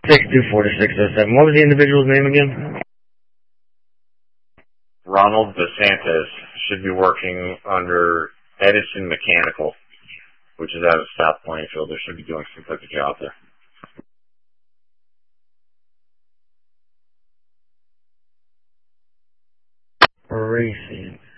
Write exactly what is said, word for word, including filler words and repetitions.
six two four six oh seven. What was the individual's name again? Ronald DeSantis. Should be working under Edison Mechanical, which is out of South Plainfield. They should be doing some type of job there. Racing.